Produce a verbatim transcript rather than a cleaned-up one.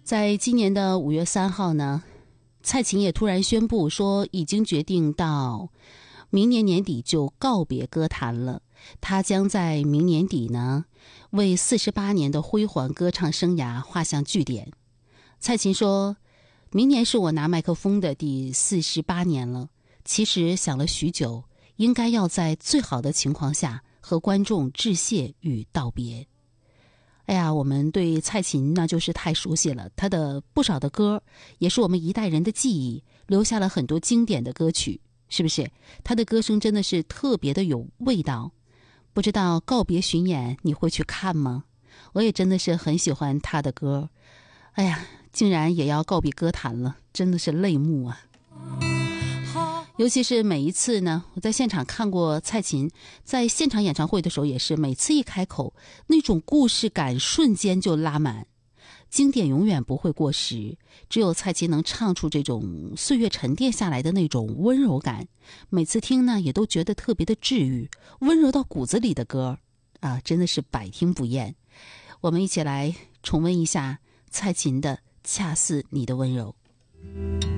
在今年的五月三号呢，蔡琴也突然宣布说，已经决定到明年年底就告别歌坛了。她将在明年底呢，为四十八年的辉煌歌唱生涯画上句点。蔡琴说，明年是我拿麦克风的第四十八年了。其实想了许久，应该要在最好的情况下和观众致谢与道别。哎呀，我们对蔡琴那就是太熟悉了，她的不少的歌也是我们一代人的记忆，留下了很多经典的歌曲，是不是？她的歌声真的是特别的有味道。不知道告别巡演你会去看吗？我也真的是很喜欢她的歌。哎呀，竟然也要告别歌坛了，真的是泪目啊。尤其是每一次呢，我在现场看过蔡琴在现场演唱会的时候，也是每次一开口，那种故事感瞬间就拉满。经典永远不会过时，只有蔡琴能唱出这种岁月沉淀下来的那种温柔感。每次听呢，也都觉得特别的治愈，温柔到骨子里的歌啊，真的是百听不厌。我们一起来重温一下蔡琴的《恰似你的温柔》。